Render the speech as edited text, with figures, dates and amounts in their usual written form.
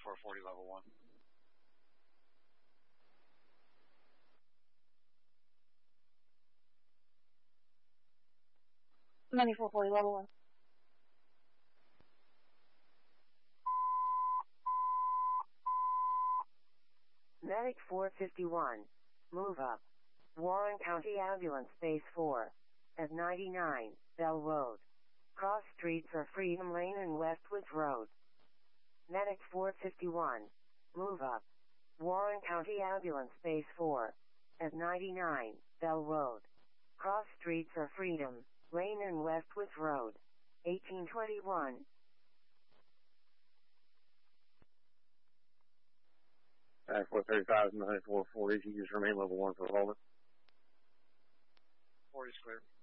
9440 level 1. level 1. Medic 451. Move up. Warren County Ambulance Base 4. At 99, Bell Road. Cross streets are Freedom Lane and Westwoods Road. Medic 451. Move up. Warren County Ambulance Base 4. At 99, Bell Road. Cross streets are Freedom Lane and Westwoods Road. 1821. 435 and 9440, you just remain level 1 for the moment. 40 is clear.